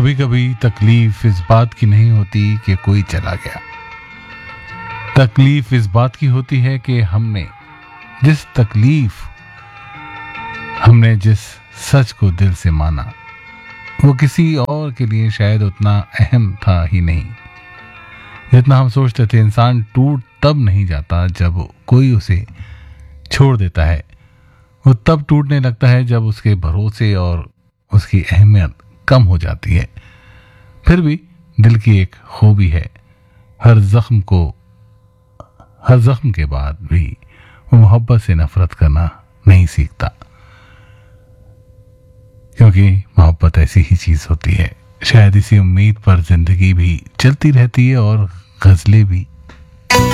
कभी कभी तकलीफ इस बात की नहीं होती कि कोई चला गया। तकलीफ इस बात की होती है कि हमने जिस सच को दिल से माना वो किसी और के लिए शायद उतना अहम था ही नहीं जितना हम सोचते थे। इंसान टूट तब नहीं जाता जब कोई उसे छोड़ देता है, वो तब टूटने लगता है जब उसके भरोसे और उसकी अहमियत कम हो जाती है। फिर भी दिल की एक खूबी है, हर जख्म के बाद भी वो मोहब्बत से नफरत करना नहीं सीखता, क्योंकि मोहब्बत ऐसी ही चीज होती है। शायद इसी उम्मीद पर जिंदगी भी चलती रहती है और गजलें भी